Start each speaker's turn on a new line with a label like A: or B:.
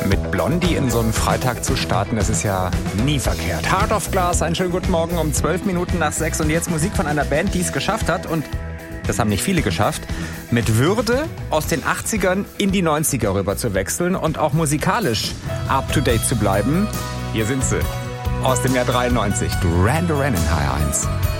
A: Mit Blondie in so einen Freitag zu starten, das ist ja nie verkehrt. Heart of Glass, einen schönen guten Morgen um 12 Minuten nach 6. Und jetzt Musik von einer Band, die es geschafft hat. Und das haben nicht viele geschafft, mit Würde aus den 80ern in die 90er rüber zu wechseln und auch musikalisch up-to-date zu bleiben. Hier sind sie, aus dem Jahr 93, Duran Duran in HR1.